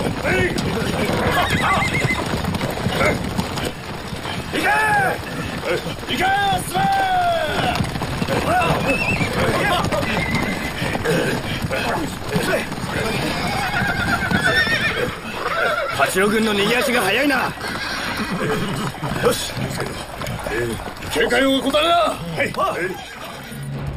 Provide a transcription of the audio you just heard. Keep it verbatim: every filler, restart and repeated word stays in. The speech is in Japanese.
け進め。八郎軍の逃げ足が速いな。よし、警戒を怠るな。はい。